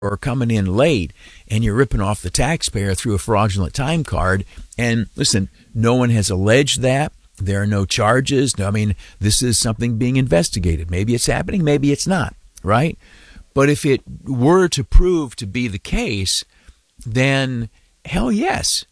or coming in late, and you're ripping off the taxpayer through a fraudulent time card. And listen, no one has alleged that. There are no charges. I mean, this is something being investigated. Maybe it's happening, maybe it's not, right? But if it were to prove to be the case, then hell yes.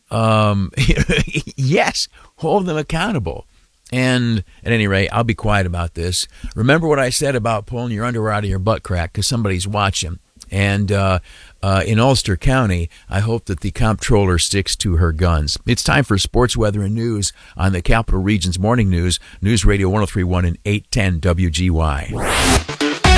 Yes, hold them accountable. And at any rate, I'll be quiet about this. Remember what I said about pulling your underwear out of your butt crack because somebody's watching. And in Ulster County, I hope that the comptroller sticks to her guns. It's time for sports, weather, and news on the Capital Region's Morning News, News Radio 103.1 and 810 WGY.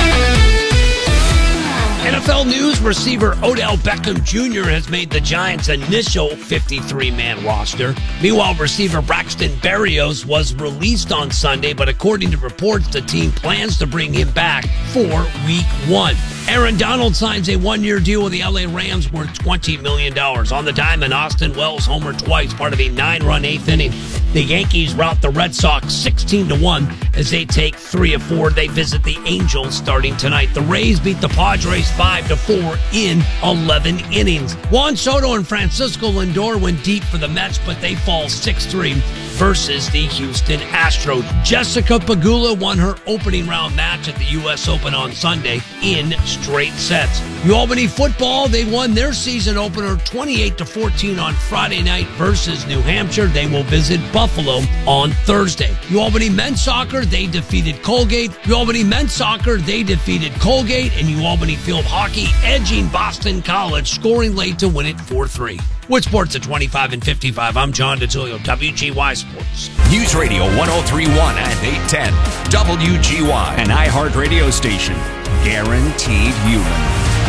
NFL news, receiver Odell Beckham Jr. has made the Giants' initial 53-man roster. Meanwhile, receiver Braxton Berrios was released on Sunday, but according to reports, the team plans to bring him back for Week 1. Aaron Donald signs a one-year deal with the LA Rams worth $20 million. On the diamond, Austin Wells homered twice, part of a 9-run eighth inning. The Yankees rout the Red Sox 16-1 as they take 3 of 4. They visit the Angels starting tonight. The Rays beat the Padres 5-4 in 11 innings. Juan Soto and Francisco Lindor went deep for the Mets, but they fall 6-3 versus the Houston Astros. Jessica Pegula won her opening round match at the U.S. Open on Sunday in straight sets. Albany football, they won their season opener 28-14 on Friday night versus New Hampshire. They will visit Buffalo on Thursday. Albany men's soccer, they defeated Colgate. Albany men's soccer, they defeated Colgate. And Albany field hockey edging Boston College, scoring late to win it 4-3. With sports at 25 and 55, I'm John DeTilio, WGY Sports. News Radio 103.1 and 810 WGY, an iHeart radio station. Guaranteed human.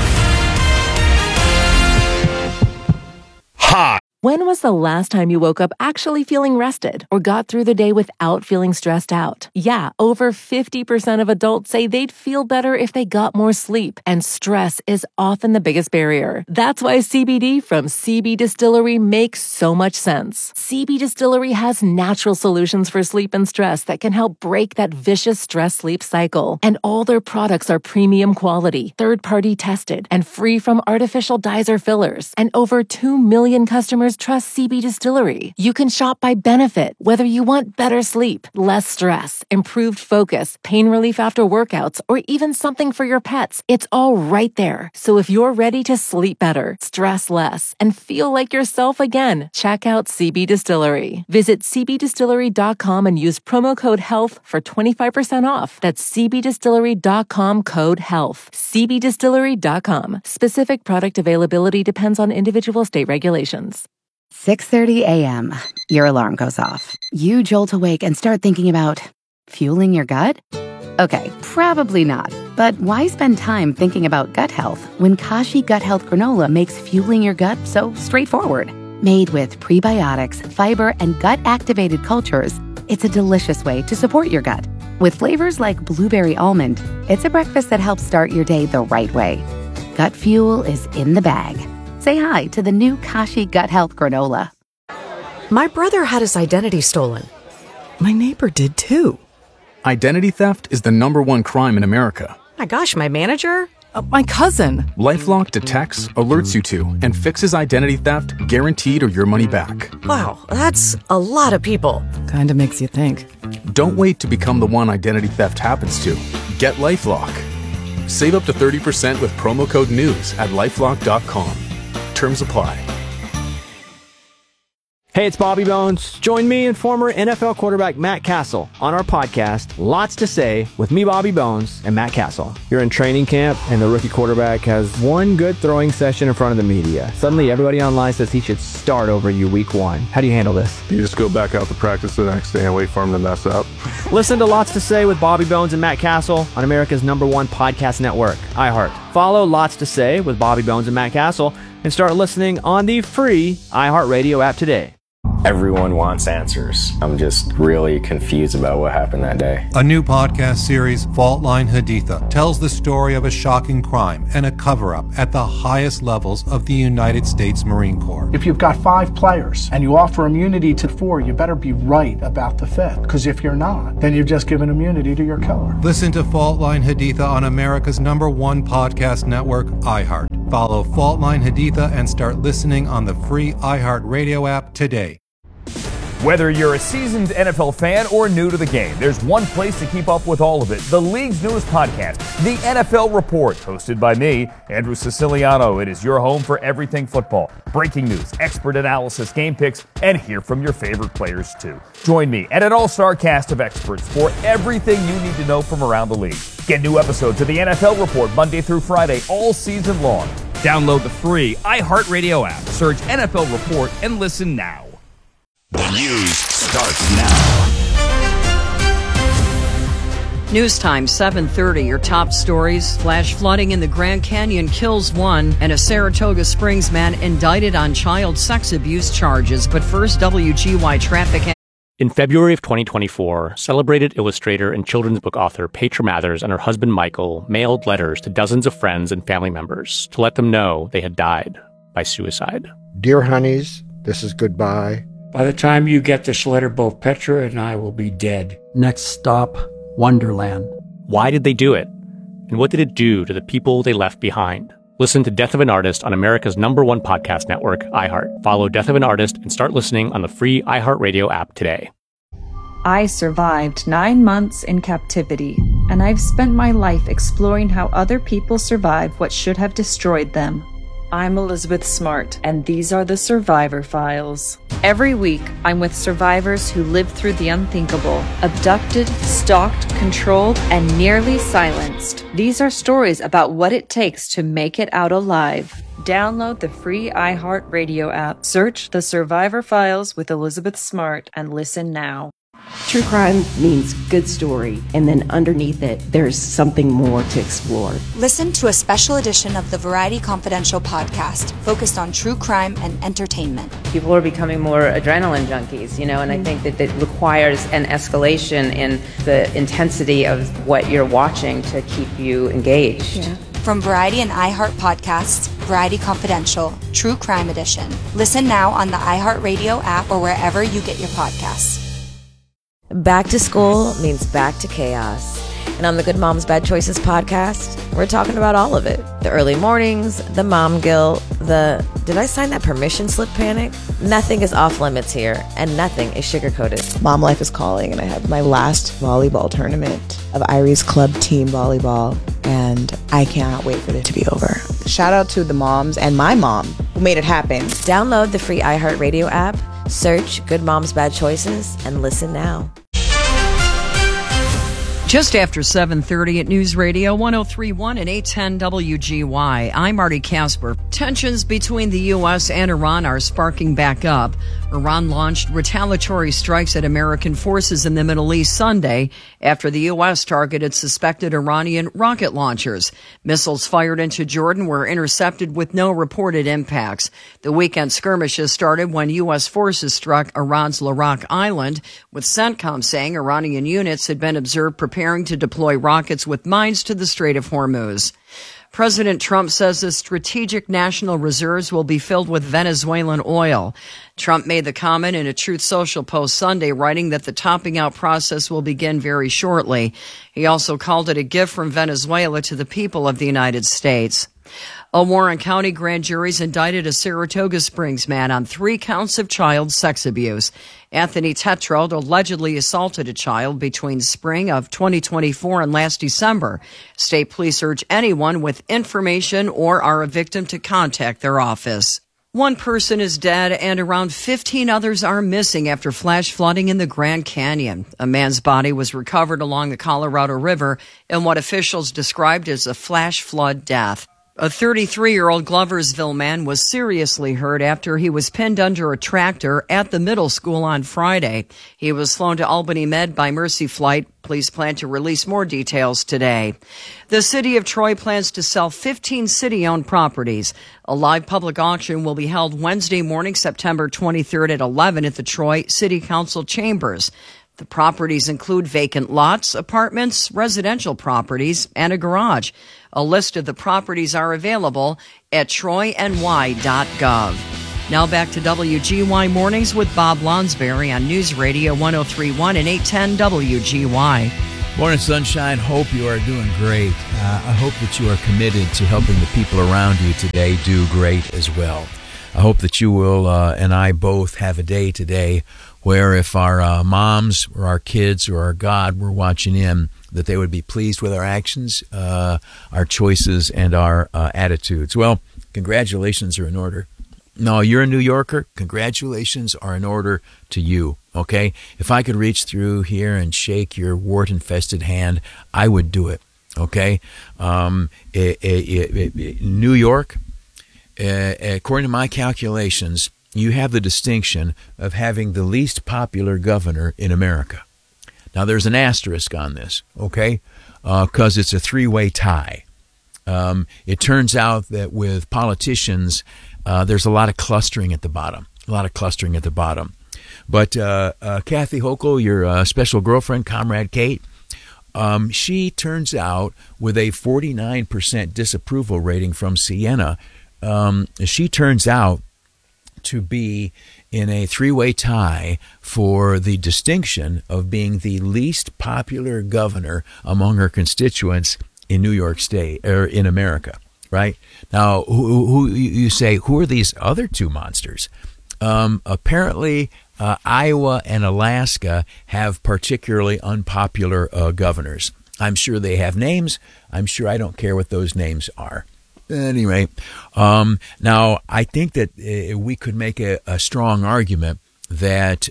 Hi. When was the last time you woke up actually feeling rested or got through the day without feeling stressed out? Yeah, over 50% of adults say they'd feel better if they got more sleep, and stress is often the biggest barrier. That's why CBD from CB Distillery makes so much sense. CB Distillery has natural solutions for sleep and stress that can help break that vicious stress-sleep cycle. And all their products are premium quality, third-party tested, and free from artificial dyes or fillers. And over 2 million customers trust CB Distillery. You can shop by benefit, whether you want better sleep, less stress, improved focus, pain relief after workouts, or even something for your pets. It's all right there. So if you're ready to sleep better, stress less, and feel like yourself again, check out CB Distillery. Visit cbdistillery.com and use promo code HEALTH for 25% off. That's cbdistillery.com, code HEALTH. cbdistillery.com. Specific product availability depends on individual state regulations. 6:30 a.m. Your alarm goes off. You jolt awake and start thinking about fueling your gut? Okay, probably not. But why spend time thinking about gut health when Kashi Gut Health Granola makes fueling your gut so straightforward? Made with prebiotics, fiber, and gut-activated cultures, it's a delicious way to support your gut. With flavors like blueberry almond, it's a breakfast that helps start your day the right way. Gut fuel is in the bag. Say hi to the new Kashi Gut Health Granola. My brother had his identity stolen. My neighbor did too. Identity theft is the #1 crime in America. My gosh, my manager? My cousin. LifeLock detects, alerts you to, and fixes identity theft guaranteed or your money back. Wow, that's a lot of people. Kinda makes you think. Don't wait to become the one identity theft happens to. Get LifeLock. Save up to 30% with promo code NEWS at LifeLock.com. Terms apply. Hey, it's Bobby Bones. Join me and former NFL quarterback Matt Castle on our podcast, Lots to Say, with me, Bobby Bones, and Matt Castle. You're in training camp, and the rookie quarterback has one good throwing session in front of the media. Suddenly, everybody online says he should start over you week 1. How do you handle this? You just go back out to practice the next day and wait for him to mess up. Listen to Lots to Say with Bobby Bones and Matt Castle on America's #1 podcast network, iHeart. Follow Lots to Say with Bobby Bones and Matt Castle and start listening on the free iHeartRadio app today. Everyone wants answers. I'm just really confused about what happened that day. A new podcast series, Fault Line Haditha, tells the story of a shocking crime and a cover-up at the highest levels of the United States Marine Corps. If you've got 5 players and you offer immunity to 4, you better be right about the 5th. Because if you're not, then you've just given immunity to your killer. Listen to Fault Line Haditha on America's #1 podcast network, iHeart. Follow Fault Line Haditha and start listening on the free iHeart Radio app today. Whether you're a seasoned NFL fan or new to the game, there's one place to keep up with all of it. The league's newest podcast, The NFL Report, hosted by me, Andrew Siciliano. It is your home for everything football. Breaking news, expert analysis, game picks, and hear from your favorite players too. Join me and an all-star cast of experts for everything you need to know from around the league. Get new episodes of The NFL Report Monday through Friday all season long. Download the free iHeartRadio app, search NFL Report, and listen now. The news starts now. News time, 7:30. Your top stories. Flash flooding in the Grand Canyon kills 1, and a Saratoga Springs man indicted on child sex abuse charges. But first, WGY traffic. In February of 2024, celebrated illustrator and children's book author Petra Mathers and her husband Michael mailed letters to dozens of friends and family members to let them know they had died by suicide. Dear honeys, this is goodbye. By the time you get this letter, both Petra and I will be dead. Next stop, Wonderland. Why did they do it? And what did it do to the people they left behind? Listen to Death of an Artist on America's #1 podcast network, iHeart. Follow Death of an Artist and start listening on the free iHeartRadio app today. I survived 9 months in captivity, and I've spent my life exploring how other people survive what should have destroyed them. I'm Elizabeth Smart, and these are the Survivor Files. Every week, I'm with survivors who lived through the unthinkable, abducted, stalked, controlled, and nearly silenced. These are stories about what it takes to make it out alive. Download the free iHeartRadio app, search The Survivor Files with Elizabeth Smart, and listen now. True crime means good story, and then underneath it, there's something more to explore. Listen to a special edition of the Variety Confidential podcast focused on true crime and entertainment. People are becoming more adrenaline junkies, and I think that it requires an escalation in the intensity of what you're watching to keep you engaged. Yeah. From Variety and iHeart podcasts, Variety Confidential, True Crime Edition. Listen now on the iHeartRadio app or wherever you get your podcasts. Back to school means back to chaos. And on the Good Moms Bad Choices podcast, we're talking about all of it. The early mornings, the mom guilt, the did I sign that permission slip panic? Nothing is off limits here, and nothing is sugar-coated. Mom life is calling, and I have my last volleyball tournament of Irie's club team volleyball, and I cannot wait for it to be over. Shout out to the moms and my mom who made it happen. Download the free iHeartRadio app, search Good Moms Bad Choices, and listen now. Just after 7:30 at News Radio 103.1 and 810 WGY. I'm Marty Casper. Tensions between the U.S. and Iran are sparking back up. Iran launched retaliatory strikes at American forces in the Middle East Sunday after the U.S. targeted suspected Iranian rocket launchers. Missiles fired into Jordan were intercepted with no reported impacts. The weekend skirmishes started when U.S. forces struck Iran's Larak Island, with CENTCOM saying Iranian units had been observed preparing to deploy rockets with mines to the Strait of Hormuz. President Trump says the strategic national reserves will be filled with Venezuelan oil. Trump made the comment in a Truth Social post Sunday, writing that the topping out process will begin very shortly. He also called it a gift from Venezuela to the people of the United States. A Warren County grand jury's indicted a Saratoga Springs man on 3 counts of child sex abuse. Anthony Tetrault allegedly assaulted a child between spring of 2024 and last December. State police urge anyone with information or are a victim to contact their office. 1 person is dead and around 15 others are missing after flash flooding in the Grand Canyon. A man's body was recovered along the Colorado River in what officials described as a flash flood death. A 33-year-old Gloversville man was seriously hurt after he was pinned under a tractor at the middle school on Friday. He was flown to Albany Med by Mercy Flight. Police plan to release more details today. The city of Troy plans to sell 15 city-owned properties. A live public auction will be held Wednesday morning, September 23rd at 11 at the Troy City Council chambers. The properties include vacant lots, apartments, residential properties, and a garage. A list of the properties are available at troyny.gov. Now back to WGY Mornings with Bob Lonsberry on News Radio 103.1 and 810 WGY. Morning, sunshine. Hope you are doing great. I hope that you are committed to helping the people around you today do great as well. I hope that you will and I both have a day today where if our moms or our kids or our God were watching in, that they would be pleased with our actions, our choices, and our attitudes. Well, congratulations are in order. No, you're a New Yorker. Congratulations are in order to you, okay? If I could reach through here and shake your wart-infested hand, I would do it, okay? New York, according to my calculations, you have the distinction of having the least popular governor in America. Now, there's an asterisk on this, okay, because it's a three-way tie. It turns out that with politicians, there's a lot of clustering at the bottom, But Kathy Hochul, your special girlfriend, Comrade Kate, she turns out with a 49% disapproval rating from Siena. She turns out to be in a three-way tie for the distinction of being the least popular governor among her constituents in New York State, or in America, right? Now, who you say, who are these other two monsters? Apparently, Iowa and Alaska have particularly unpopular governors. I'm sure they have names. I'm sure I don't care what those names are. Anyway, now I think that we could make a strong argument that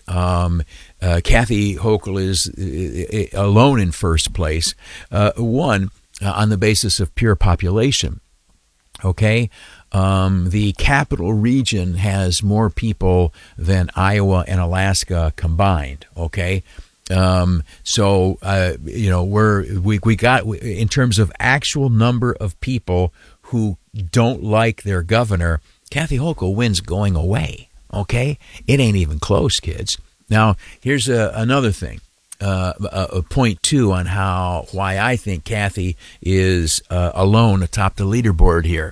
Kathy Hochul is alone in first place, on the basis of pure population. Okay, the capital region has more people than Iowa and Alaska combined. Okay. So we got, in terms of actual number of people who don't like their governor, Kathy Hochul wins going away, okay? It ain't even close, kids. Now, here's another thing, point two on why I think Kathy is alone atop the leaderboard here.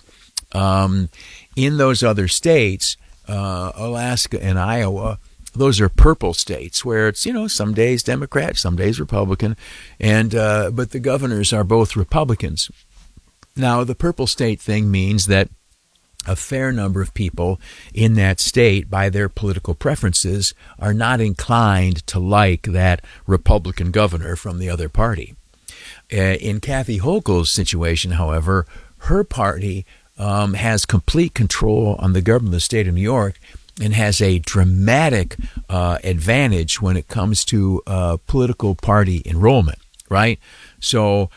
In those other states, Alaska and Iowa, those are purple states where it's, some days Democrat, some days Republican, and but the governors are both Republicans. Now, the purple state thing means that a fair number of people in that state, by their political preferences, are not inclined to like that Republican governor from the other party. In Kathy Hochul's situation, however, her party has complete control on the government of the state of New York and has a dramatic advantage when it comes to political party enrollment, right? So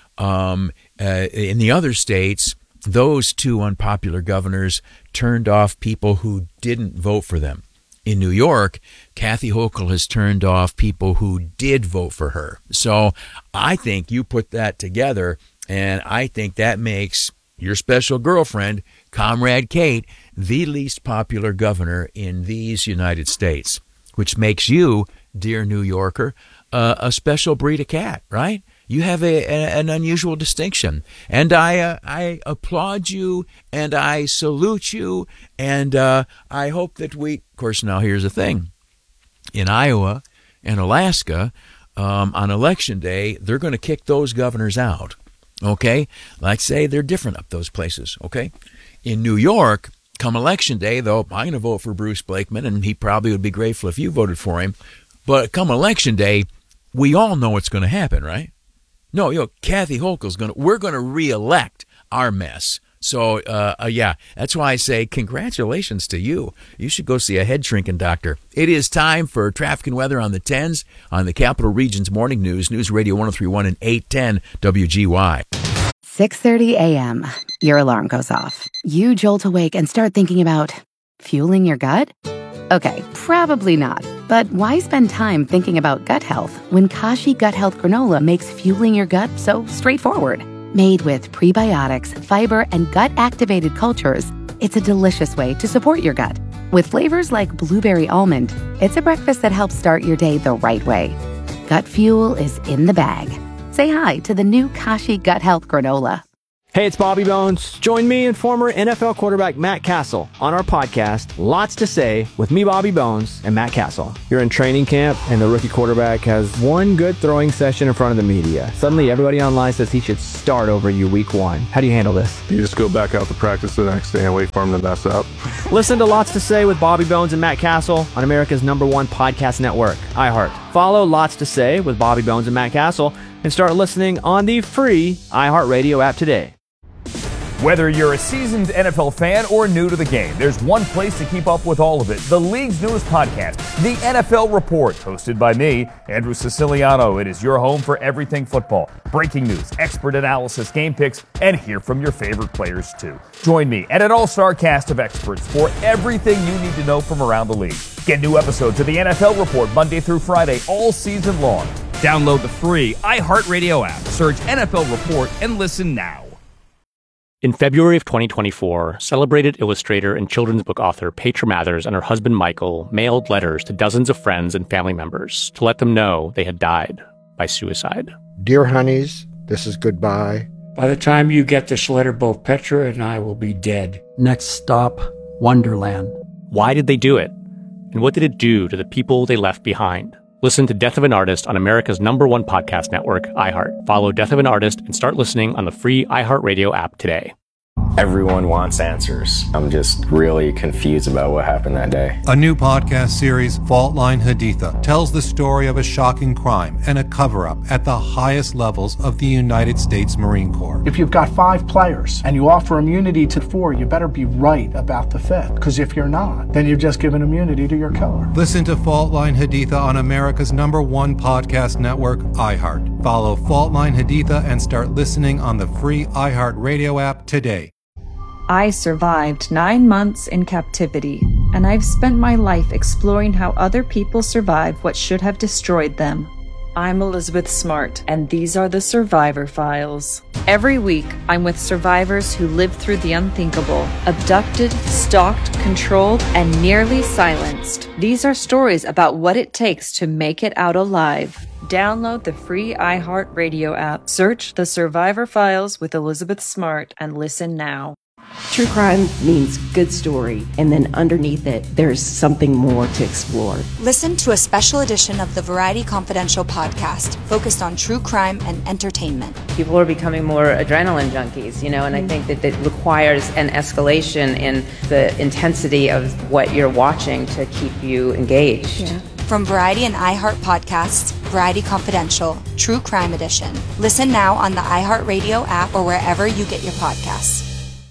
in the other states, those two unpopular governors turned off people who didn't vote for them. In New York, Kathy Hochul has turned off people who did vote for her. So I think you put that together, and I think that makes your special girlfriend, Comrade Kate, the least popular governor in these United States, which makes you, dear New Yorker, a special breed of cat, right? You have an unusual distinction, and I applaud you, and I salute you, and I hope that of course, now here's the thing. In Iowa and Alaska, on Election Day, they're going to kick those governors out, okay? Like say, they're different up those places, okay? In New York, come Election Day, though, I'm going to vote for Bruce Blakeman, and he probably would be grateful if you voted for him, but come Election Day, we all know what's going to happen, right? No, Kathy Hochul's we're going to reelect our mess. So, yeah, that's why I say congratulations to you. You should go see a head shrinking doctor. It is time for traffic and weather on the 10s on the Capital Region's Morning News, News Radio 103.1 and 810 WGY. 6:30 a.m. Your alarm goes off. You jolt awake and start thinking about fueling your gut? Okay, probably not. But why spend time thinking about gut health when Kashi Gut Health Granola makes fueling your gut so straightforward? Made with prebiotics, fiber, and gut-activated cultures, it's a delicious way to support your gut. With flavors like blueberry almond, it's a breakfast that helps start your day the right way. Gut fuel is in the bag. Say hi to the new Kashi Gut Health Granola. Hey, it's Bobby Bones. Join me and former NFL quarterback Matt Castle on our podcast, Lots to Say, with me, Bobby Bones, and Matt Castle. You're in training camp, and the rookie quarterback has one good throwing session in front of the media. Suddenly, everybody online says he should start over you week one. How do you handle this? You just go back out to practice the next day and wait for him to mess up. Listen to Lots to Say with Bobby Bones and Matt Castle on America's #1 podcast network, iHeart. Follow Lots to Say with Bobby Bones and Matt Castle and start listening on the free iHeartRadio app today. Whether you're a seasoned NFL fan or new to the game, there's one place to keep up with all of it. The league's newest podcast, The NFL Report, hosted by me, Andrew Siciliano. It is your home for everything football. Breaking news, expert analysis, game picks, and hear from your favorite players too. Join me and an all-star cast of experts for everything you need to know from around the league. Get new episodes of The NFL Report Monday through Friday all season long. Download the free iHeartRadio app. Search NFL Report and listen now. In February of 2024, celebrated illustrator and children's book author Petra Mathers and her husband Michael mailed letters to dozens of friends and family members to let them know they had died by suicide. Dear honeys, this is goodbye. By the time you get this letter, both Petra and I will be dead. Next stop, Wonderland. Why did they do it? And what did it do to the people they left behind? Listen to Death of an Artist on America's #1 podcast network, iHeart. Follow Death of an Artist and start listening on the free iHeartRadio app today. Everyone wants answers. I'm just really confused about what happened that day. A new podcast series, Fault Line Haditha, tells the story of a shocking crime and a cover-up at the highest levels of the United States Marine Corps. If you've got 5 players and you offer immunity to 4, you better be right about the 5th. Because if you're not, then you've just given immunity to your killer. Listen to Fault Line Haditha on America's #1 podcast network, iHeart. Follow Fault Line Haditha and start listening on the free iHeart Radio app today. I survived 9 months in captivity, and I've spent my life exploring how other people survive what should have destroyed them. I'm Elizabeth Smart, and these are the Survivor Files. Every week, I'm with survivors who lived through the unthinkable, abducted, stalked, controlled, and nearly silenced. These are stories about what it takes to make it out alive. Download the free iHeartRadio app, search The Survivor Files with Elizabeth Smart, and listen now. True crime means good story, and then underneath it, there's something more to explore. Listen to a special edition of the Variety Confidential podcast focused on true crime and entertainment. People are becoming more adrenaline junkies, and I think that it requires an escalation in the intensity of what you're watching to keep you engaged. Yeah. From Variety and iHeart podcasts, Variety Confidential, True Crime Edition. Listen now on the iHeartRadio app or wherever you get your podcasts.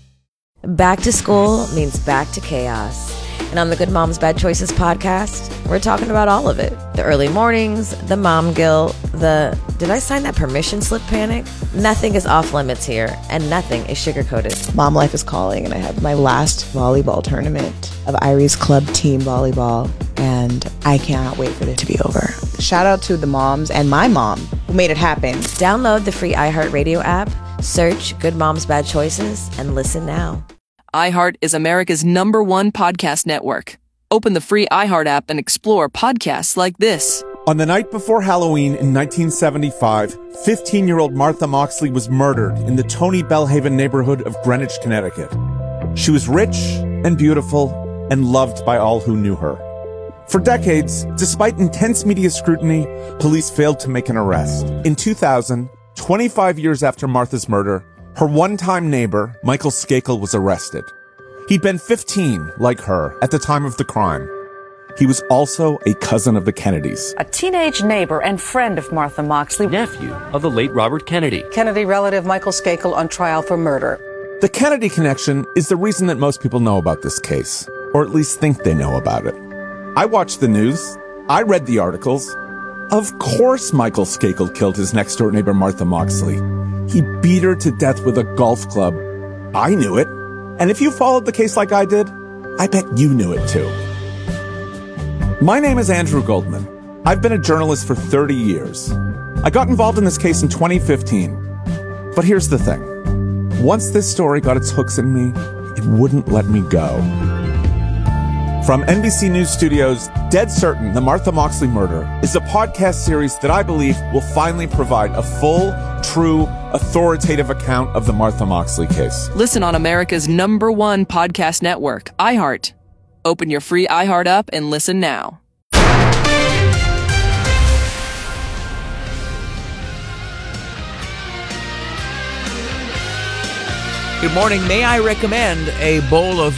Back to school means back to chaos. And on the Good Moms Bad Choices podcast, we're talking about all of it. The early mornings, the mom guilt, the did I sign that permission slip panic? Nothing is off limits here, and nothing is sugar-coated. Mom life is calling, and I have my last volleyball tournament of Iris Club team volleyball, and I cannot wait for it to be over. Shout out to the moms and my mom who made it happen. Download the free iHeartRadio app, search Good Moms Bad Choices, and listen now. iHeart is America's #1 podcast network. Open the free iHeart app and explore podcasts like this. On the night before Halloween in 1975, 15-year-old Martha Moxley was murdered in the Tony Bellhaven neighborhood of Greenwich, Connecticut. She was rich and beautiful and loved by all who knew her. For decades, despite intense media scrutiny, police failed to make an arrest. In 2000, 25 years after Martha's murder, her one-time neighbor, Michael Skakel, was arrested. He'd been 15, like her, at the time of the crime. He was also a cousin of the Kennedys. A teenage neighbor and friend of Martha Moxley. Nephew of the late Robert Kennedy. Kennedy relative Michael Skakel on trial for murder. The Kennedy connection is the reason that most people know about this case, or at least think they know about it. I watched the news. I read the articles. Of course Michael Skakel killed his next-door neighbor Martha Moxley. He beat her to death with a golf club. I knew it. And if you followed the case like I did, I bet you knew it too. My name is Andrew Goldman. I've been a journalist for 30 years. I got involved in this case in 2015. But here's the thing. Once this story got its hooks in me, it wouldn't let me go. From NBC News Studios, Dead Certain, The Martha Moxley Murder is a podcast series that I believe will finally provide a full, true, authoritative account of the Martha Moxley case. Listen on America's #1 podcast network, iHeart. Open your free iHeart app and listen now. Good morning. May I recommend a bowl of